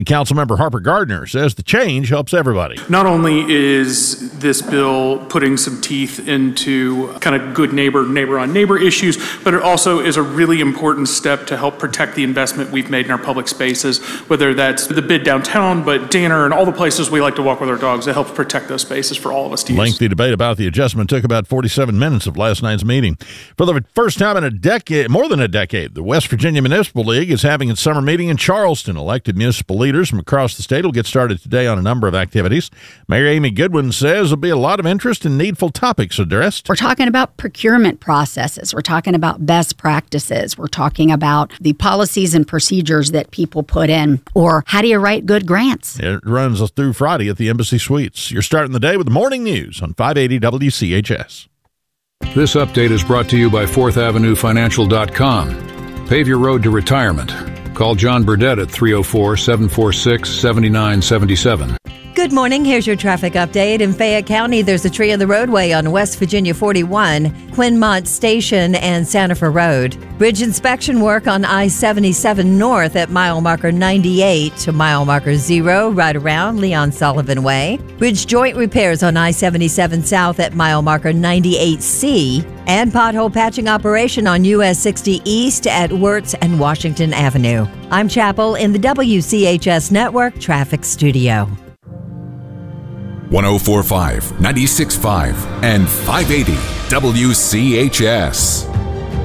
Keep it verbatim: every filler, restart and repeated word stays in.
Councilmember Harper Gardner says the change helps everybody. Not only is this bill putting some teeth into kind of good neighbor, neighbor on neighbor issues, but it also is a really important step to help protect the investment we've made in our public spaces, whether that's the bid downtown, but Danner and all the places we like to walk with our dogs. It helps protect those spaces for all of us to use. Lengthy debate about the adjustment took about forty-seven minutes of last night's meeting. For the first time in a decade, more than a decade, the West Virginia Municipal League is having its summer meeting in Charleston. Elected municipal leaders from across the state will get started today on a number of activities. Mayor Amy Goodwin says there'll be a lot of interest and needful topics addressed. We're talking about procurement processes. We're talking about best practices. We're talking about the policies and procedures that people put in, or how do you write good grants? It runs through Friday at the Embassy Suites. You're starting the day with the morning news on five eighty W C H S. This update is brought to you by fourth avenue financial dot com. Pave your road to retirement. Call John Burdett at three oh four, seven four six, seven nine seven seven. Good morning. Here's your traffic update. In Fayette County, there's a tree on the roadway on West Virginia forty-one, Quinmont Station and Santa Fe Road. Bridge inspection work on I seventy-seven north at mile marker ninety-eight to mile marker zero, right around Leon Sullivan Way. Bridge joint repairs on I seventy-seven south at mile marker ninety-eight C. And pothole patching operation on U S sixty east at Wirtz and Washington Avenue. I'm Chapel in the W C H S Network Traffic Studio. one oh four point five, ninety-six point five, and five eighty W C H S.